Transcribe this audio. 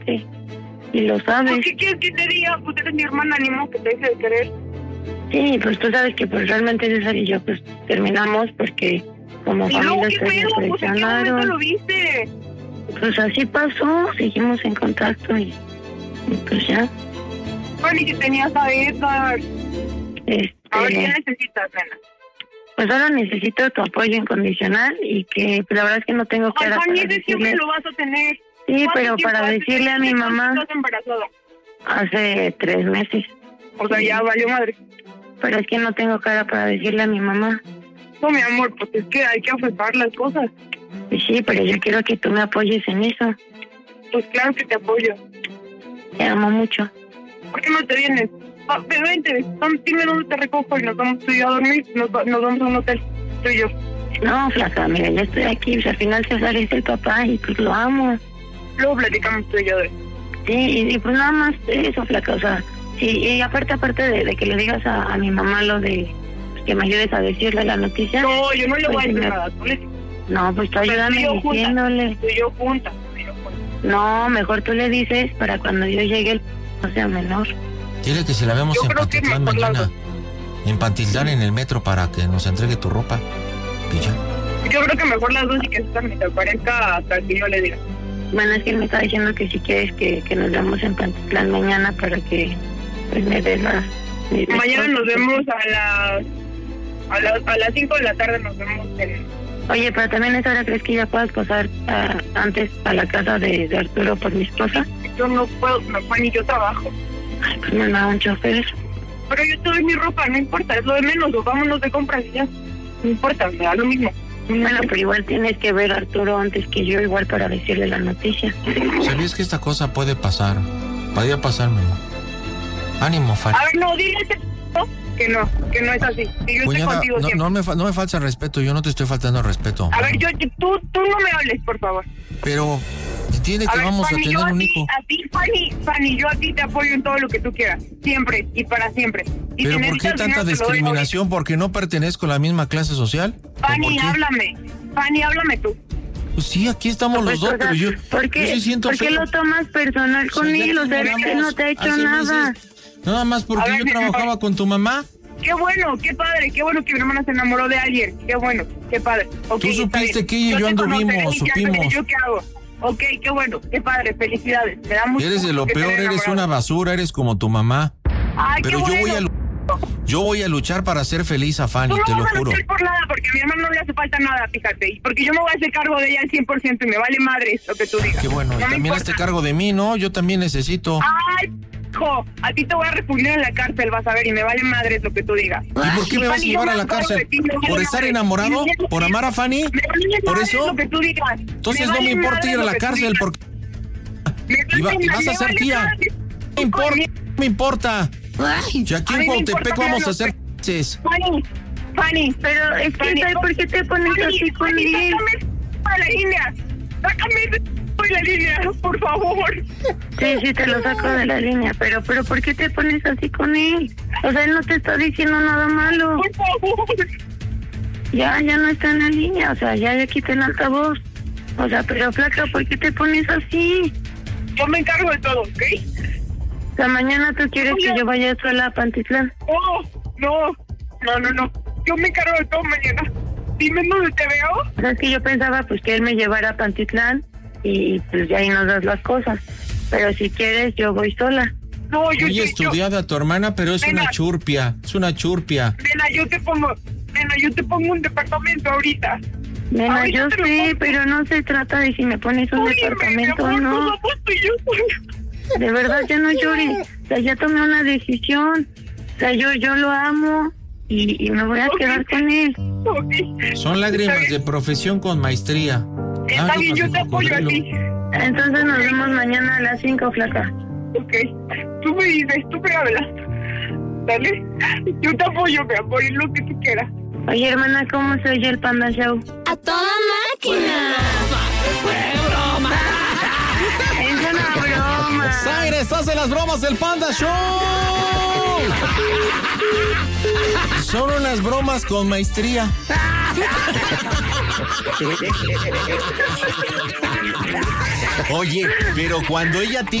Sí, y lo sabes. ¿Por qué quieres que te diga? Pues eres mi hermana, ni modo que te deje de querer. Sí, pues tú sabes que pues realmente César y yo pues terminamos porque como ¿Y luego familia qué pedo? Pues ¿en qué momento lo viste? Pues así pasó, seguimos en contacto y pues ya. Bueno, ¿y qué tenías a Edgar? A ver, ¿qué necesitas, nena? Pues ahora necesito tu apoyo incondicional y que pues, la verdad es que no tengo cara para decirle... siempre lo vas a tener. Sí, pero para decirle a mi mamá... ¿Estás embarazada? Hace 3 meses. O sea, ya valió madre. Pero es que no tengo cara para decirle a mi mamá. No, mi amor, pues es que hay que afrontar las cosas. Sí, pero yo quiero que tú me apoyes en eso. Pues claro que te apoyo. Te amo mucho. ¿Por qué no te vienes? Vente, dime dónde te recojo y nos vamos tú y yo a dormir. Nos vamos a un hotel, tú y yo. No, flaca, mira, ya estoy aquí. Pues al final César es el papá y pues lo amo. Luego platicamos tú y yo de... Sí, y pues nada más eso, flaca, o sea... Sí, y aparte de que le digas a mi mamá lo de... Pues, que me ayudes a decirle la noticia. No, yo no le voy a decir nada. No, pues tú ayúdame diciéndole. Tú y yo juntas. No, mejor tú le dices para cuando yo llegue el no sea menor. Dile que si la vemos en Pantitlán mañana. En Pantitlán en el metro para que nos entregue tu ropa. Y ya. Yo creo que mejor las dos y que César ni te aparezca hasta que yo le diga. Bueno, es que él me está diciendo que si quieres que nos veamos en Pantitlán mañana para que pues me des las... Mañana nos vemos a las 5 de la tarde nos vemos en... Oye, pero también a esa hora crees que ya puedas pasar antes a la casa de Arturo por mi esposa. Yo no puedo, Juan, y yo trabajo. Ay, pues me da un chofer. Pero yo te doy mi ropa, no importa, es lo de menos, o vámonos de compras y ya. No importa, me da lo mismo. Bueno, pero igual tienes que ver a Arturo antes que yo, igual para decirle la noticia. ¿Sabías que esta cosa puede pasar? Podría pasarme. Ánimo, Fanny. A ver, no, dile que no es así. Que yo Cuñada, estoy contigo no me falta respeto, yo no te estoy faltando respeto. A ver, tú no me hables, por favor. Pero entiende que vamos a tener un hijo. A ti, Fanny, yo a ti te apoyo en todo lo que tú quieras, siempre y para siempre. Y ¿pero por qué tanta discriminación? ¿Porque no pertenezco a la misma clase social? Fanny, háblame tú. Pues sí, aquí estamos los dos, pero yo... ¿Por qué lo tomas personal con él? O sea, él no te ha hecho nada. Nada más porque yo trabajaba con tu mamá. Qué bueno, qué padre, qué bueno que mi hermana se enamoró de alguien. Qué bueno, qué padre. Okay, tú supiste que ella y yo anduvimos, supimos. ¿Yo qué hago? Ok, qué bueno, qué padre, felicidades. Me da mucho eres de lo peor, eres una basura, eres como tu mamá. Ay, pero yo voy a luchar para hacer feliz a Fanny, te lo juro. No luchar por nada, porque a mi hermano no le hace falta nada, fíjate. Porque yo me voy a hacer cargo de ella al 100% y me vale madre lo que tú digas. Qué bueno, y también hazte cargo de mí, ¿no? Yo también necesito. Ay, hijo, a ti te voy a refugiar en la cárcel, vas a ver, y me vale madre lo que tú digas. ¿Y por qué me vas a llevar a la cárcel? ¿Por estar enamorado? ¿Por amar a Fanny? ¿Por eso? Lo que tú digas. Entonces no me importa ir a la cárcel porque... Y vas a ser tía. No me importa. Si aquí en Cuautepec vamos a hacer... Fanny, pero es que ¿por qué te pones así con él? Sácame la línea. Sácame de la línea, por favor. Sí, te lo saco de la línea, pero ¿por qué te pones así con él? O sea, él no te está diciendo nada malo. Por favor. Ya no está en la línea, o sea, ya quité el altavoz. O sea, pero flaca, ¿por qué te pones así? Yo me encargo de todo, ¿ok? O sea, mañana tú quieres que yo vaya sola a Pantitlán. No. Yo me encargo de todo mañana. Dime dónde te veo. O sea, es que yo pensaba pues que él me llevara a Pantitlán y pues ya ahí nos das las cosas. Pero si quieres, yo voy sola. No, muy estudiada tu hermana, pero es una churpia. Es una churpia. Nena, yo te pongo un departamento ahorita. Nena, yo sé, pero no se trata de si me pones un departamento o no. De verdad, ya no llores. O sea, ya tomé una decisión. O sea, yo lo amo y me voy a quedar con él. Son lágrimas de profesión con maestría. Está bien, yo te apoyo a ti. Entonces nos vemos mañana a las 5, flaca. Ok. Tú me dices, tú me hablas. ¿Dale? Yo te apoyo, mi amor, en lo que tú quieras. Oye, hermana, ¿cómo se oye el Panda Show? ¡A toda máquina! ¡Fue broma! ¡Es una broma! ¡Zaire, estás en las bromas del Panda Show! Son unas bromas con maestría. Oye, pero cuando ella